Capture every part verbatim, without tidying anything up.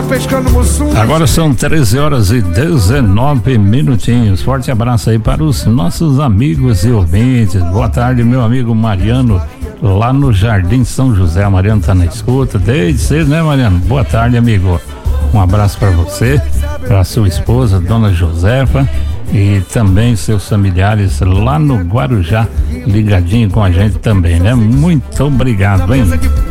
Agora são treze horas e dezenove minutinhos. Forte abraço aí para os nossos amigos e ouvintes. Boa tarde, meu amigo Mariano, lá no Jardim São José. A Mariano tá na escuta desde cedo, né, Mariano? Boa tarde, amigo. Um abraço para você, para sua esposa, Dona Josefa, e também seus familiares lá no Guarujá, ligadinho com a gente também, né? Muito obrigado, hein?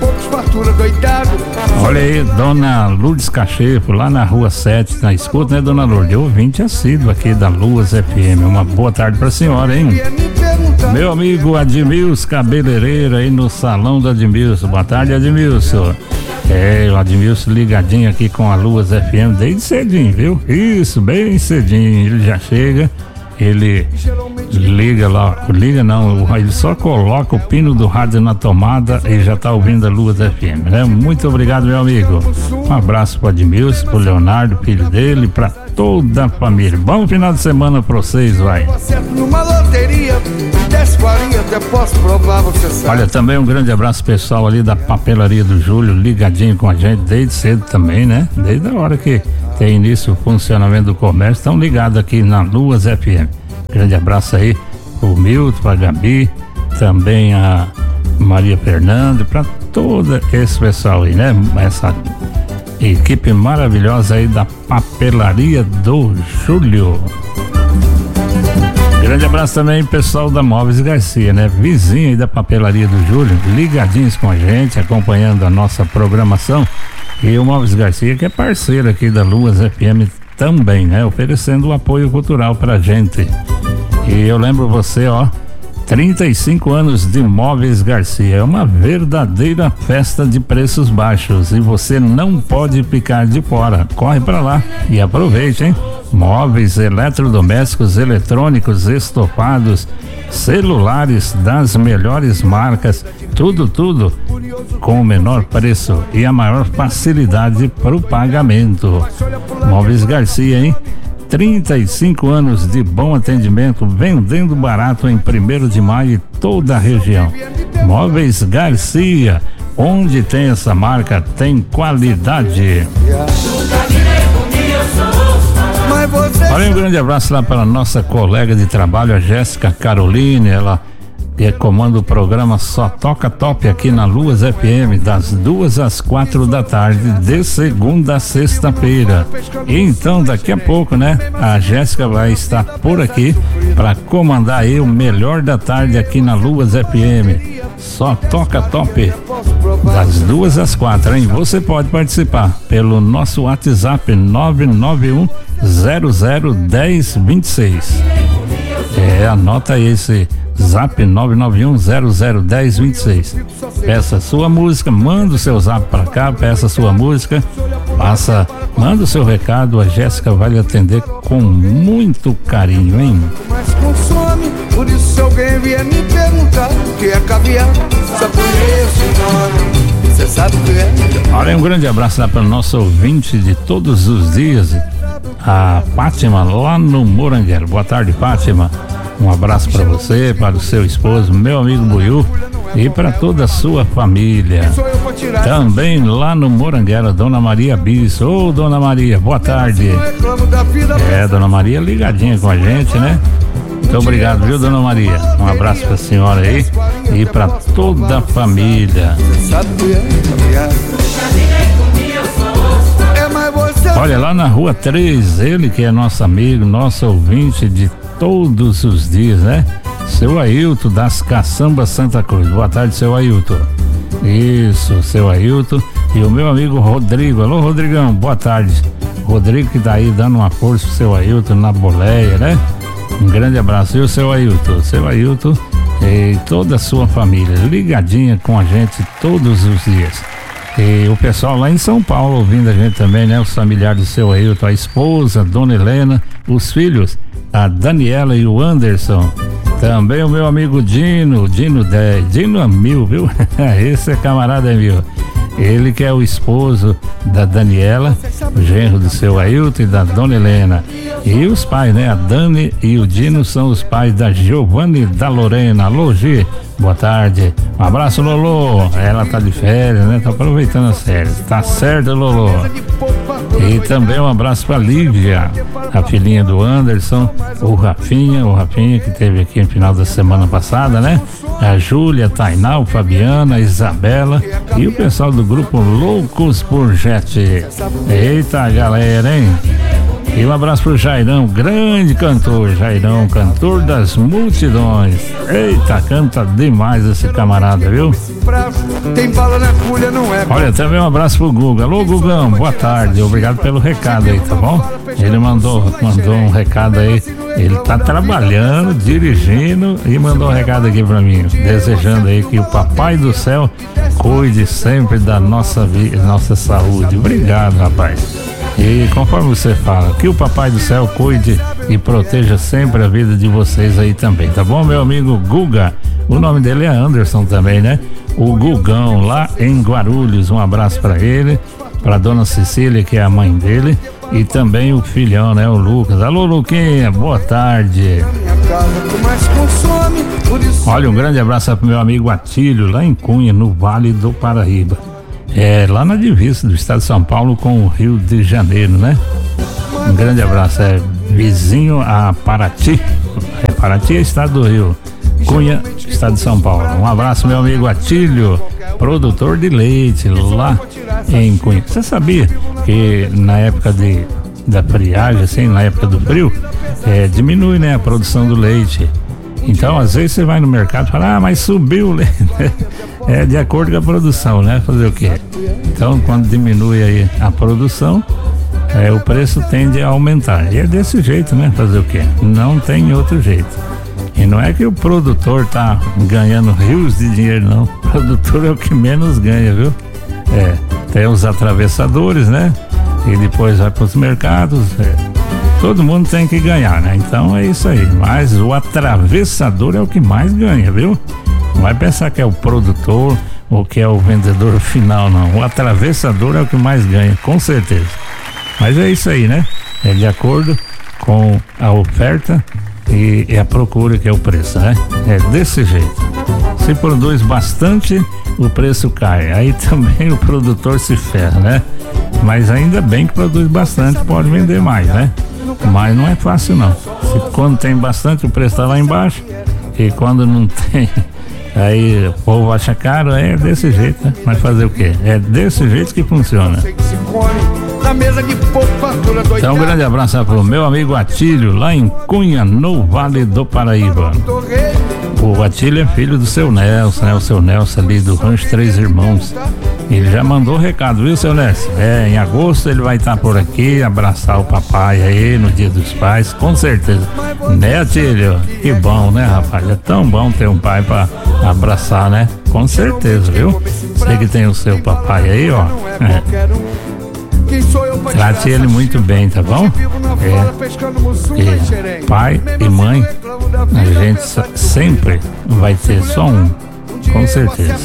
Olha aí, Dona Lourdes Cachefo, lá na Rua sete, na escuta, né, Dona Lourdes? Ouvinte assíduo aqui da Luas F M. Uma boa tarde pra senhora, hein? Meu amigo Admilson Cabeleireiro aí no salão do Admilson. Boa tarde, Admilson. É, o Admilson ligadinho aqui com a Luas F M desde cedinho, viu? Isso, bem cedinho. Ele já chega, ele liga lá, liga não, ele só coloca o pino do rádio na tomada e já tá ouvindo a Luas F M, né? Muito obrigado, meu amigo. Um abraço pro Admilson, pro Leonardo, filho dele, pra toda a família. Bom final de semana pra vocês, vai. Olha, também um grande abraço pessoal ali da Papelaria do Júlio, ligadinho com a gente desde cedo também, né? Desde a hora que tem início o funcionamento do comércio, estão ligados aqui na Luas F M. Grande abraço aí pro Milton, a Gabi, também a Maria Fernanda, para todo esse pessoal aí, né? Essa equipe maravilhosa aí da Papelaria do Júlio. Grande abraço também pessoal da Móveis Garcia, né? Vizinho aí da Papelaria do Júlio, ligadinhos com a gente, acompanhando a nossa programação. E o Móveis Garcia, que é parceiro aqui da Luas F M também, né? Oferecendo o apoio cultural pra gente. E eu lembro você, ó, trinta e cinco anos de Móveis Garcia, é uma verdadeira festa de preços baixos e você não pode ficar de fora. Corre pra lá e aproveite, hein? Móveis, eletrodomésticos, eletrônicos, estofados, celulares das melhores marcas, tudo, tudo com o menor preço e a maior facilidade para o pagamento. Móveis Garcia, hein? trinta e cinco anos de bom atendimento, vendendo barato em primeiro de maio e toda a região. Móveis Garcia, onde tem essa marca, tem qualidade. Olha, um grande abraço lá para a nossa colega de trabalho, a Jéssica Caroline, ela que comanda o programa Só Toca Top aqui na Luas F M, das duas às quatro da tarde, de segunda a sexta-feira. Então, daqui a pouco, né, a Jéssica vai estar por aqui para comandar aí o melhor da tarde aqui na Luas F M. Só Toca Top, das duas às quatro, hein? Você pode participar pelo nosso WhatsApp nove nove um zero zero um zero dois seis. É, anota aí esse zap nove nove um zero zero um zero dois seis. Peça sua música, manda o seu zap pra cá, peça sua música, passa, manda o seu recado, a Jéssica vai lhe atender com muito carinho, hein? Mas consome, por isso se alguém vier me perguntar o que é caviar, só conheço o nome, você sabe o que é? Olha, um grande abraço lá para o nosso ouvinte de todos os dias, a Fátima lá no Morangueiro. Boa tarde, Fátima. Um abraço para você, para o seu esposo, meu amigo Buiú, e para toda a sua família. Também lá no Morangueiro, Dona Maria Bisso. Ô, Dona Maria, boa tarde. É, Dona Maria ligadinha com a gente, né? Muito obrigado, viu, Dona Maria? Um abraço para a senhora aí e para toda a família. Olha, lá na Rua três, ele que é nosso amigo, nosso ouvinte de todos os dias, né? Seu Ailton das Caçambas Santa Cruz. Boa tarde, seu Ailton. Isso, seu Ailton. E o meu amigo Rodrigo. Alô, Rodrigão, boa tarde. Rodrigo que tá aí dando uma força pro seu Ailton na boleia, né? Um grande abraço. E o seu Ailton? Seu Ailton e toda a sua família ligadinha com a gente todos os dias. E o pessoal lá em São Paulo ouvindo a gente também, né? Os familiares do seu Ailton, a esposa, a Dona Helena, os filhos, a Daniela e o Anderson. Também o meu amigo Dino, Dino dez, Dino é mil, viu? Esse é camarada é mil. Ele que é o esposo da Daniela, o genro do seu Ailton e da Dona Helena. E os pais, né? A Dani e o Dino são os pais da Giovanni e da Lorena. Alô, Gi, boa tarde. Um abraço, Lolo. Ela tá de férias, né? Tá aproveitando as férias. Tá certo, Lolo. E também um abraço pra Lívia, a filhinha do Anderson, o Rafinha, o Rafinha que teve aqui no final da semana passada, né? A Júlia, a Tainá, o Fabiana, a Isabela e o pessoal do grupo Loucos por Jet. Eita, galera, hein? E um abraço pro Jairão, grande cantor, Jairão, cantor das multidões. Eita, canta demais esse camarada, viu? Olha, também um abraço pro Guga. Alô, Gugão, boa tarde, obrigado pelo recado aí, tá bom? Ele mandou, mandou um recado aí, ele tá trabalhando, dirigindo e mandou um recado aqui pra mim, desejando aí que o Papai do Céu cuide sempre da nossa vida, nossa saúde. Obrigado, rapaz. E conforme você fala, que o Papai do Céu cuide e proteja sempre a vida de vocês aí também, tá bom, meu amigo Guga? O nome dele é Anderson também, né? O Gugão, lá em Guarulhos. Um abraço pra ele, pra dona Cecília, que é a mãe dele, e também o filhão, né? O Lucas. Alô, Luquinha, boa tarde. Olha, um grande abraço pro meu amigo Atílio, lá em Cunha, no Vale do Paraíba. É, lá na divisa do estado de São Paulo com o Rio de Janeiro, né? Um grande abraço, é vizinho a Paraty. É, Paraty é estado do Rio, Cunha, estado de São Paulo. Um abraço, meu amigo Atílio, produtor de leite lá em Cunha. Você sabia que na época de, da friagem, assim, na época do frio, é, diminui, né, a produção do leite. Então, às vezes você vai no mercado e fala, ah, mas subiu o leite. É de acordo com a produção, né? Fazer o quê? Então, quando diminui aí a produção, é, o preço tende a aumentar. E é desse jeito, né? Fazer o quê? Não tem outro jeito. E não é que o produtor tá ganhando rios de dinheiro, não. O produtor é o que menos ganha, viu? É, tem os atravessadores, né? E depois vai para os mercados. É, todo mundo tem que ganhar, né? Então é isso aí. Mas o atravessador é o que mais ganha, viu? Não vai pensar que é o produtor ou que é o vendedor final, não. O atravessador é o que mais ganha, com certeza. Mas é isso aí, né? É de acordo com a oferta e, e a procura, que é o preço, né? É desse jeito. Se produz bastante, o preço cai. Aí também o produtor se ferra, né? Mas ainda bem que produz bastante, pode vender mais, né? Mas não é fácil, não. Se, quando tem bastante, o preço está lá embaixo. E quando não tem, aí o povo acha caro. É desse jeito, né? Mas fazer o quê? É desse jeito que funciona. Então um grande abraço para o meu amigo Atílio, lá em Cunha, no Vale do Paraíba. O Atílio é filho do seu Nelson, né? O seu Nelson ali do Rancho Três Irmãos. Ele já mandou recado, viu, seu Nelson? É, em agosto ele vai estar por aqui, abraçar o papai aí no Dia dos Pais, com certeza. Né, Atílio? Que bom, né, rapaz? É tão bom ter um pai pra abraçar, né? Com certeza, viu? Sei que tem o seu papai aí, ó. É. Trate ele muito bem, tá bom? É. E pai e mãe, a gente sempre vai ter só um, com certeza.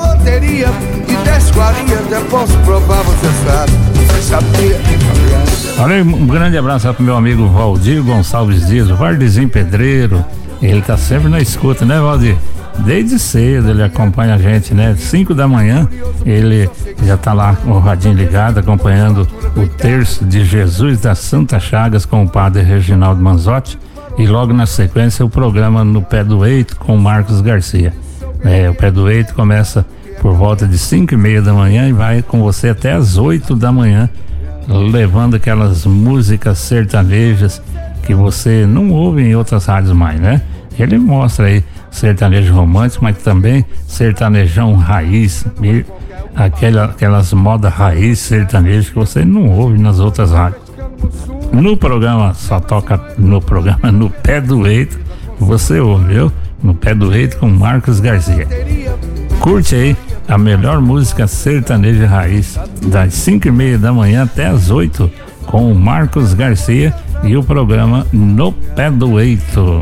Olha, um grande abraço pro meu amigo Valdir Gonçalves Dias, o Vardezinho Pedreiro. Ele tá sempre na escuta, né, Valdir? Desde cedo ele acompanha a gente, né? cinco da manhã ele já tá lá com o radinho ligado, acompanhando o terço de Jesus das Santas Chagas com o padre Reginaldo Manzotti, e logo na sequência o programa No Pé do Eito com o Marcos Garcia. É, o Pé do Eito começa por volta de cinco e meia da manhã e vai com você até as oito da manhã, levando aquelas músicas sertanejas que você não ouve em outras rádios mais, né? Ele mostra aí sertanejo romântico, mas também sertanejão raiz, e aquela, aquelas modas raiz sertanejas que você não ouve nas outras rádios. No programa, só toca no programa No Pé do Eito, você ouve, viu? No Pé do Eito com Marcos Garcia. Curte aí a melhor música sertaneja raiz, das cinco e meia da manhã até as oito, com o Marcos Garcia e o programa No Pé do Eito.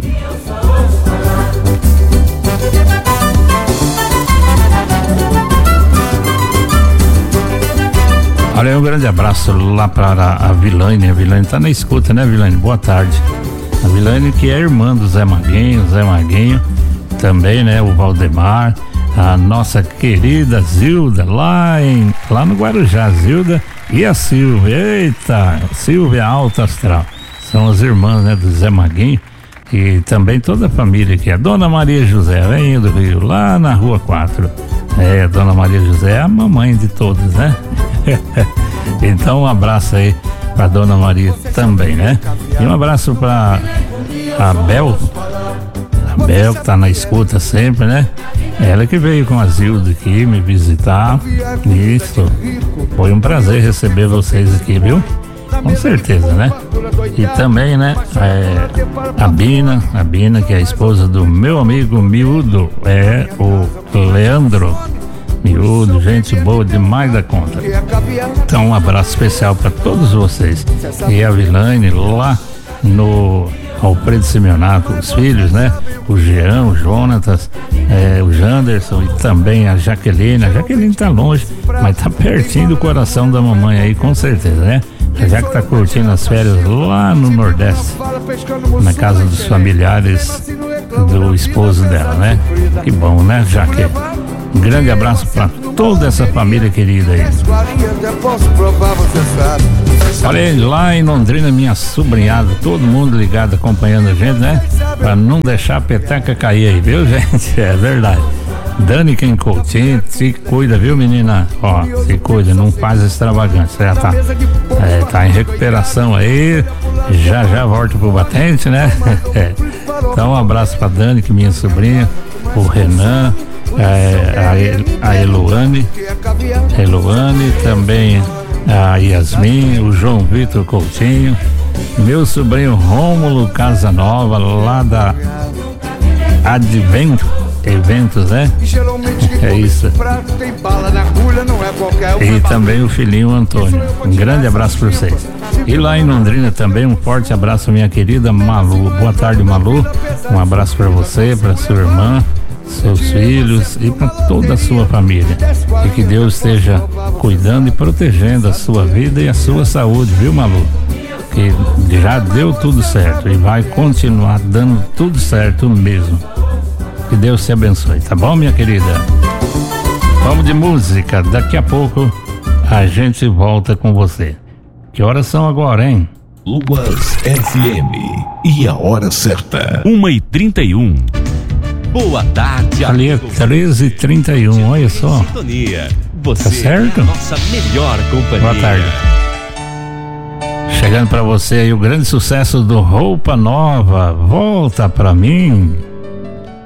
Olha, um grande abraço lá para a Vilane. A Vilane tá na escuta, né, Vilane? Boa tarde. A Vilane, que é irmã do Zé Maguinho, Zé Maguinho também, né? O Valdemar, a nossa querida Zilda, lá, em, lá no Guarujá, Zilda e a Silvia. Eita, Silvia Alta Astral. São as irmãs, né, do Zé Maguinho. E também toda a família aqui. A Dona Maria José, vem do Rio, lá na Rua quatro. É, a Dona Maria José é a mamãe de todos, né? Então um abraço aí pra Dona Maria também, né? E um abraço pra a Bel, a Bel que tá na escuta sempre, né? Ela que veio com a Zilda aqui me visitar. Isso, foi um prazer receber vocês aqui, viu? Com certeza, né? E também, né, é, a Bina, a Bina, que é a esposa do meu amigo miúdo, é o Leandro Miúdo, gente boa demais da conta. Então um abraço especial para todos vocês. E a Vilane lá no Alfredo Simeonato, os filhos, né? O Jean, o Jonatas, é, o Janderson e também a Jaqueline. A Jaqueline tá longe, mas tá pertinho do coração da mamãe aí, com certeza, né? Já que tá curtindo as férias lá no Nordeste, na casa dos familiares do esposo dela, né? Que bom, né, Jaque? Um grande abraço para toda essa família querida aí. Olha aí, lá em Londrina, minha sobrinhada, todo mundo ligado, acompanhando a gente, né? Pra não deixar a peteca cair aí, viu, gente? É verdade. Dani quem Coutinho, se cuida, viu, menina? Ó, se cuida, não faz extravagância. Já tá, é, tá em recuperação aí, já já volta pro batente, né? Então um abraço pra Dani, que é minha sobrinha, o Renan, é, a, a Eloane, a Eloane, também a Yasmin, o João Vitor Coutinho, meu sobrinho Rômulo Casanova, lá da Advento Eventos, né? É isso. E também o filhinho Antônio. Um grande abraço para vocês. E lá em Londrina também um forte abraço, minha querida Malu. Boa tarde, Malu. Um abraço para você, para sua irmã, seus filhos e para toda a sua família. E que Deus esteja cuidando e protegendo a sua vida e a sua saúde, viu, Malu? Que já deu tudo certo e vai continuar dando tudo certo mesmo. Que Deus te abençoe, tá bom, minha querida? Vamos de música, daqui a pouco a gente volta com você. Que horas são agora, hein? Luas F M e a hora certa, uma e trinta e um. Boa tarde, ali é treze e trinta e um, olha só. Você tá certo? É a nossa melhor companhia. Boa tarde. Chegando pra você aí o grande sucesso do Roupa Nova, Volta Pra Mim.